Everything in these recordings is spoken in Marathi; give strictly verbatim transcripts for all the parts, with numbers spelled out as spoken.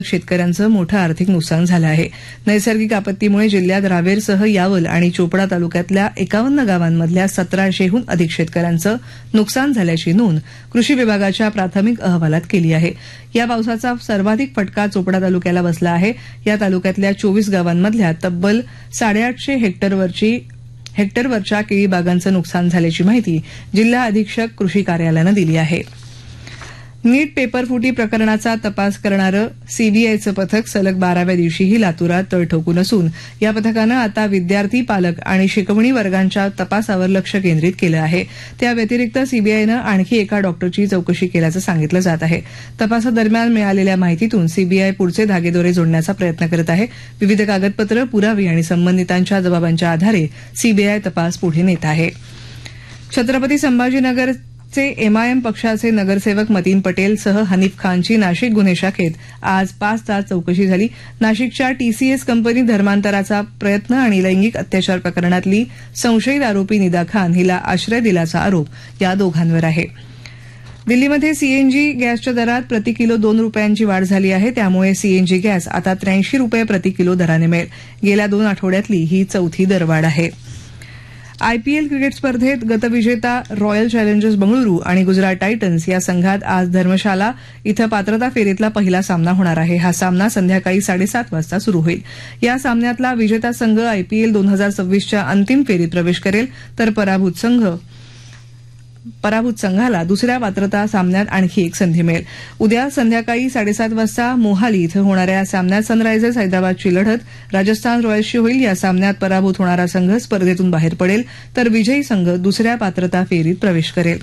शेतकऱ्यांचं मोठं आर्थिक नुकसान झालं आहे. नैसर्गिक आपत्तीमुळे जिल्ह्यात रावेरसह यावल आणि चोपडा तालुक्यातल्या एकावन्न गावांमधल्या सतराशेहून अधिक शेतकऱ्यांचं नुकसान झाल्याची नोंद कृषी विभागाच्या प्राथमिक अहवालात केली आहे. या पावसाचा सर्वाधिक फटका चोपडा तालुक्याला बसला आहे. या तालुक्यातल्या चोवीस गावांमधल्या तब्बल साडेआठशे हेक्टरवरची हेक्टरवरच्या केळी बागांचं नुकसान झाल्याची माहिती जिल्हा अधीक्षक कृषी कार्यालयानं दिली आहे. नीट पेपरफुटी प्रकरणाचा तपास करणारं सीबीआयचं पथक सलग बाराव्या दिवशीही लातूरात तळ ठोकून असून या पथकानं आता विद्यार्थी, पालक आणि शिकवणी वर्गांच्या तपासावर लक्ष केंद्रित केलं आहे. त्या व्यतिरिक्त सीबीआयनं आणखी एका डॉक्टरची चौकशी केल्याचं सांगितलं जात आहे. तपासादरम्यान मिळालेल्या माहितीतून सीबीआय पुढचे धागेदोरे जोडण्याचा प्रयत्न करत आहे. विविध कागदपत्र, पुरावे आणि संबंधितांच्या जबाबांच्या आधारे सीबीआय तपास पुढे नेत आहे. छत्रपती संभाजीनगर चे एमआयएम पक्षाचे नगरसेवक मतीन पटेल सह हनीफ खानची नाशिक गुन्हे शाखेत आज पाच तास चौकशी झाली. नाशिकच्या टीसीएस कंपनी धर्मांतराचा प्रयत्न आणि लैंगिक अत्याचार प्रकरणातली संशयित आरोपी निदा खान हिला आश्रय दिल्याचा आरोप या दोघांवर आहे. दिल्लीमध्ये सीएनजी गॅसच्या दरात प्रति किलो दोन रुपयांची वाढ झाली आहे. त्यामुळे सीएनजी गॅस आता त्र्याऐंशी रुपये प्रति किलो दराने मिळेल. गेल्या दोन आठवड्यातली ही चौथी दरवाढ आहे. आयपीएल क्रिकेट स्पर्धेत गतविजेता रॉयल चॅलेंजर्स बंगळुरू आणि गुजरात टायटन्स या संघात आज धर्मशाला इथं पात्रता फेरीतला पहिला सामना होणार आहे. हा सामना संध्याकाळी साडेसात वाजता सुरू होईल. या सामन्यातला विजेता संघ आयपीएल दोन हजार सव्वीसच्या अंतिम फेरीत प्रवेश करेल तर पराभूत संघ पराभूत संघाला दुसऱ्या पात्रता सामन्यात आणखी एक संधी मिळेल. उद्या संध्याकाळी साडेसात वाजता मोहाली इथं होणाऱ्या सामन्यात सनरायझर्स हैदराबादची लढत राजस्थान रॉयल्सशी होईल. या सामन्यात पराभूत होणारा संघ स्पर्धेतून बाहेर पडेल तर विजयी संघ दुसऱ्या पात्रता फेरीत प्रवेश करेल.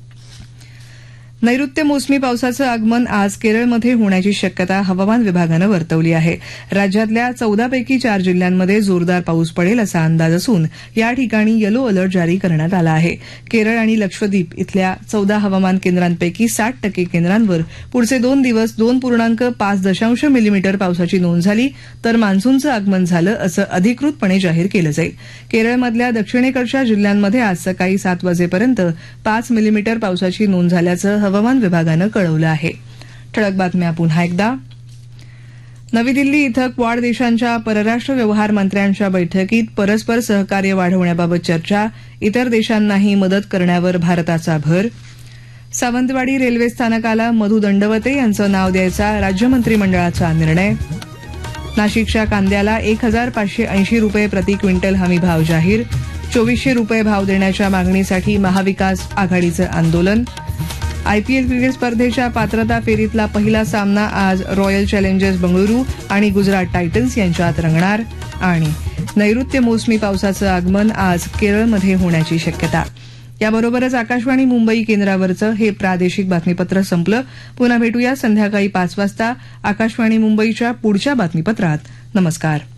नैऋत्य मोसमी पावसाचं आगमन आज केरळमध्ये होण्याची शक्यता हवामान विभागानं वर्तवली आहे. राज्यातल्या चौदापैकी चार जिल्ह्यांमध्ये जोरदार पाऊस पडेल असा अंदाज असून या ठिकाणी येलो अलर्ट जारी करण्यात आला आहे. केरळ आणि लक्षद्वीप इथल्या चौदा हवामान केंद्रांपैकी साठ टक्के केंद्रांवर पुढचे दोन दिवस दोन पूर्णांक पाच दशांश मिलीमीटर पावसाची नोंद झाली तर मान्सूनचं आगमन झालं असं अधिकृतपणे जाहीर केलं जाईल. केरळमधल्या दक्षिणेकडच्या जिल्ह्यांमध्ये आज सकाळी सात वाजेपर्यंत पाच मिलीमीटर पावसाची नोंद झाल्याचं हवामान विभागानं कळवलं आहे. ठळक बातम्या पुन्हा एकदा. नवी दिल्ली इथं क्वाड देशांच्या परराष्ट्र व्यवहार मंत्र्यांच्या बैठकीत परस्पर सहकार्य वाढवण्याबाबत चर्चा. इतर देशांनाही मदत करण्यावर भारताचा भर. सावंतवाडी रेल्वे स्थानकाला मधु दंडवते यांचं नाव द्यायचा राज्य मंत्रिमंडळाचा निर्णय. नाशिकच्या कांद्याला एक हजार पाचशे ऐंशी रुपये प्रति क्विंटल हमी भाव जाहीर. चोवीसशे रुपये भाव देण्याच्या मागणीसाठी महाविकास आघाडीचं आंदोलन. आयपीएल क्रिकेट स्पर्धेच्या पात्रता फेरीतला पहिला सामना आज रॉयल चॅलेंजर्स बंगळुरू आणि गुजरात टायटन्स यांच्यात रंगणार. आणि नैऋत्य मोसमी पावसाचं आगमन आज केरळमध्ये होण्याची शक्यता. याबरोबरच आकाशवाणी मुंबई केंद्रावरचं हे प्रादेशिक बातमीपत्र संपलं. पुन्हा भेटूया संध्याकाळी पाच वाजता आकाशवाणी मुंबईच्या पुढच्या बातमीपत्रात. नमस्कार.